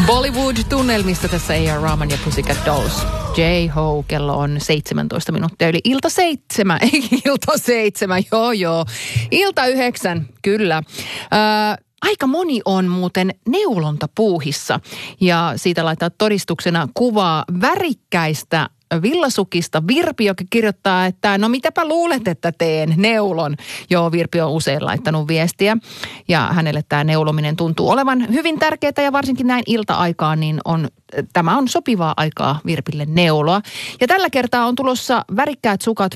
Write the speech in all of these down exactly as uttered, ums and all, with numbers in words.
Bollywood-tunnelmista tässä A R. Rahman ja Pussycat Dolls. J-Ho, kello on seitsemäntoista minuuttia yli ilta seitsemän, ei ilta seitsemän, joo joo. Ilta yhdeksän, kyllä. Äh, aika moni on muuten neulontapuuhissa ja siitä laittaa todistuksena kuvaa värikkäistä villasukista Virpi, joka kirjoittaa, että no mitäpä luulet, että teen neulon. Joo, Virpi on usein laittanut viestiä ja hänelle tämä neulominen tuntuu olevan hyvin tärkeää ja varsinkin näin ilta-aikaan, niin on, tämä on sopivaa aikaa Virpille neuloa. Ja tällä kertaa on tulossa värikkäät sukat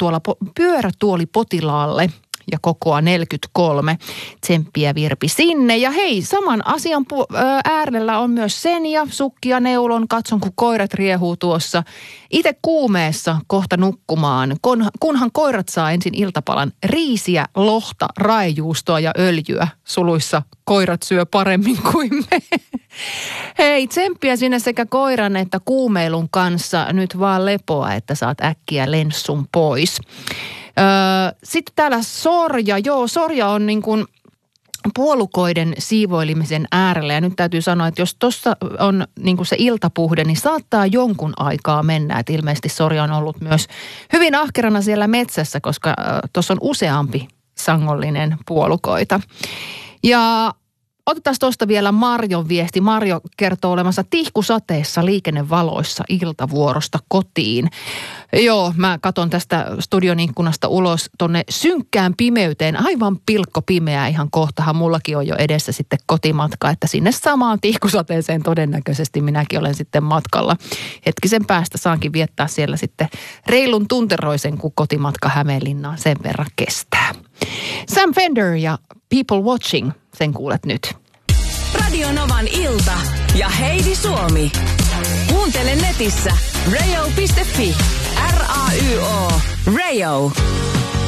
pyörätuolipotilaalle ja kokoa neljäkymmentäkolme. Tsemppiä Virpi sinne. Ja hei, saman asian pu- äärellä on myös Senja, sukki ja neulon. Katson, kun koirat riehuu tuossa. Itse kuumeessa kohta nukkumaan, kun, kunhan koirat saa ensin iltapalan riisiä, lohta, raejuustoa ja öljyä. Suluissa koirat syö paremmin kuin me. Hei, tsemppiä sinne sekä koiran että kuumeilun kanssa. Nyt vaan lepoa, että saat äkkiä lenssun pois. Öö, sitten täällä Sorja, joo Sorja on niin kuin puolukoiden siivoilimisen äärellä ja nyt täytyy sanoa, että jos tuossa on niin kuin se iltapuhde, niin saattaa jonkun aikaa mennä, että ilmeisesti Sorja on ollut myös hyvin ahkerana siellä metsässä, koska tuossa on useampi sangollinen puolukoita. Ja otetaan tuosta vielä Marjon viesti. Marjo kertoo olevansa tihkusateessa liikennevaloissa iltavuorosta kotiin. Joo, mä katon tästä studion ikkunasta ulos tonne synkkään pimeyteen. Aivan pilkko pimeää ihan kohtahan. Mullakin on jo edessä sitten kotimatka, että sinne samaan tihkusateeseen todennäköisesti minäkin olen sitten matkalla. Hetkisen päästä saankin viettää siellä sitten reilun tunteroisen, kun kotimatka Hämeenlinnaan sen verran kestää. Sam Fender ja People Watching, sen kuulet nyt. Radio Novan ilta ja Heidi Suomi. Kuuntele netissä radio piste fi. R A Y O. Radio.